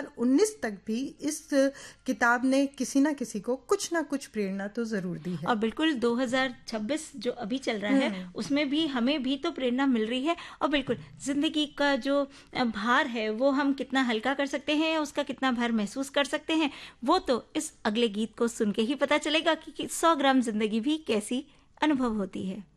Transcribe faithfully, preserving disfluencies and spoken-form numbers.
हज़ार उन्नीस तक भी इस किताब ने किसी ना किसी को कुछ ना कुछ प्रेरणा तो जरूर दी है। और बिल्कुल दो हज़ार छब्बीस जो अभी चल रहा है उसमें भी हमें भी तो प्रेरणा मिल रही है। और बिल्कुल जिंदगी का जो भार है वो हम कितना हल्का कर सकते हैं, उसका कितना भार महसूस कर सकते हैं, वो तो इस अगले गीत को सुन के ही पता चलेगा कि सौ ग्राम जिंदगी भी कैसी अनुभव होती है।